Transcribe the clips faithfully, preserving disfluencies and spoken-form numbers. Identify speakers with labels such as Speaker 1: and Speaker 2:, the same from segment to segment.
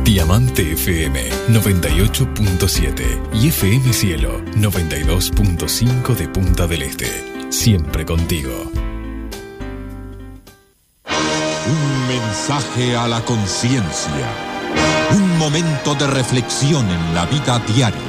Speaker 1: Diamante F M noventa y ocho punto siete y F M Cielo noventa y dos punto cinco de Punta del Este. Siempre contigo.
Speaker 2: Un mensaje a la conciencia. Un momento de reflexión en la vida diaria.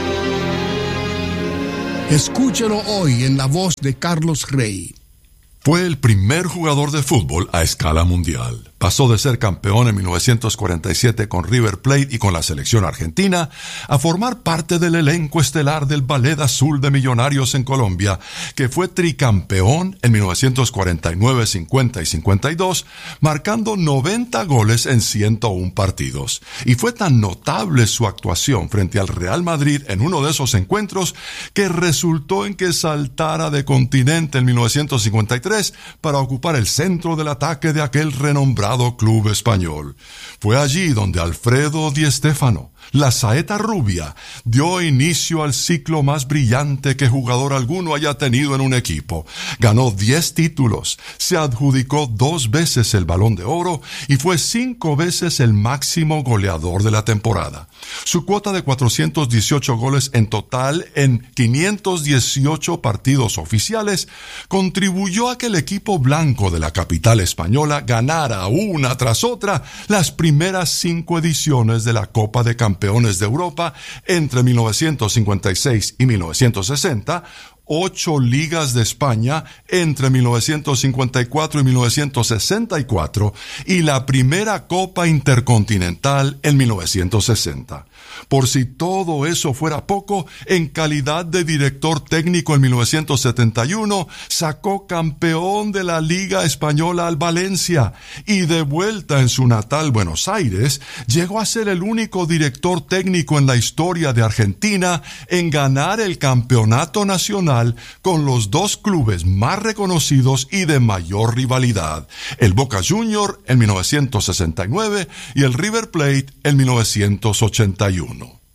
Speaker 3: Escúchelo hoy en la voz de Carlos Rey.
Speaker 4: Fue el primer jugador de fútbol a escala mundial. Pasó de ser campeón en mil novecientos cuarenta y siete con River Plate y con la selección argentina a formar parte del elenco estelar del Ballet Azul de Millonarios en Colombia, que fue tricampeón en mil novecientos cuarenta y nueve, cincuenta y cincuenta y dos, marcando noventa goles en ciento uno partidos. Y fue tan notable su actuación frente al Real Madrid en uno de esos encuentros que resultó en que saltara de continente en mil novecientos cincuenta y tres para ocupar el centro del ataque de aquel renombrado club español. Fue allí donde Alfredo Di Stéfano, la saeta rubia, dio inicio al ciclo más brillante que jugador alguno haya tenido en un equipo. Ganó diez títulos, se adjudicó dos veces el Balón de Oro y fue cinco veces el máximo goleador de la temporada. Su cuota de cuatrocientos dieciocho goles en total en quinientos dieciocho partidos oficiales contribuyó a que el equipo blanco de la capital española ganara una tras otra las primeras cinco ediciones de la Copa de Campeones de Europa entre mil novecientos cincuenta y seis y mil novecientos sesenta, ocho ligas de España entre mil novecientos cincuenta y cuatro y mil novecientos sesenta y cuatro y la primera Copa Intercontinental en mil novecientos sesenta. Por si todo eso fuera poco, en calidad de director técnico en mil novecientos setenta y uno, sacó campeón de la Liga Española al Valencia y de vuelta en su natal Buenos Aires, llegó a ser el único director técnico en la historia de Argentina en ganar el campeonato nacional con los dos clubes más reconocidos y de mayor rivalidad, el Boca Juniors en mil novecientos sesenta y nueve y el River Plate en mil novecientos ochenta y uno.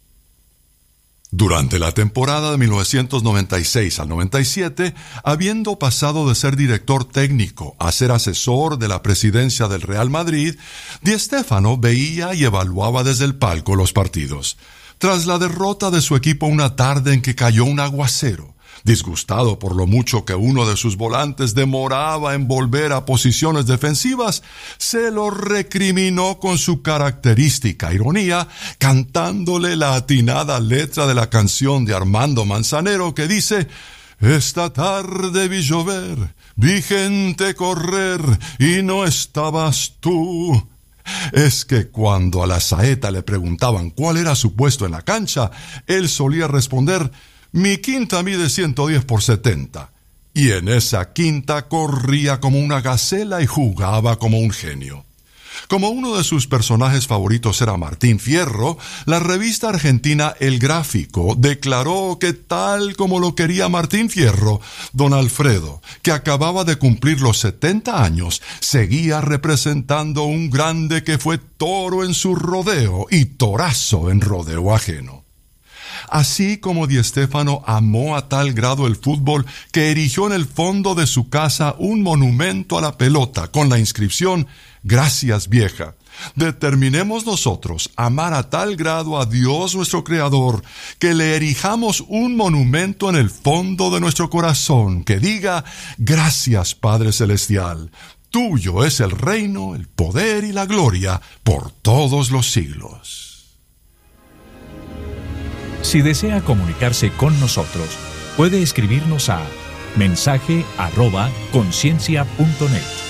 Speaker 4: Durante la temporada de mil novecientos noventa y seis al noventa y siete, habiendo pasado de ser director técnico a ser asesor de la presidencia del Real Madrid, Di Stéfano veía y evaluaba desde el palco los partidos. Tras la derrota de su equipo una tarde en que cayó un aguacero, disgustado por lo mucho que uno de sus volantes demoraba en volver a posiciones defensivas, se lo recriminó con su característica ironía, cantándole la atinada letra de la canción de Armando Manzanero que dice: «Esta tarde vi llover, vi gente correr y no estabas tú». Es que cuando a la saeta le preguntaban cuál era su puesto en la cancha, él solía responder: «Mi quinta mide ciento diez por setenta». Y en esa quinta corría como una gacela y jugaba como un genio. Como uno de sus personajes favoritos era Martín Fierro, la revista argentina El Gráfico declaró que tal como lo quería Martín Fierro, don Alfredo, que acababa de cumplir los setenta años, seguía representando un grande que fue toro en su rodeo y torazo en rodeo ajeno. Así como Di Stéfano amó a tal grado el fútbol que erigió en el fondo de su casa un monumento a la pelota con la inscripción «Gracias, vieja». Determinemos nosotros amar a tal grado a Dios nuestro Creador que le erijamos un monumento en el fondo de nuestro corazón que diga «Gracias, Padre Celestial». Tuyo es el reino, el poder y la gloria por todos los siglos.
Speaker 5: Si desea comunicarse con nosotros, puede escribirnos a mensaje arroba conciencia punto net.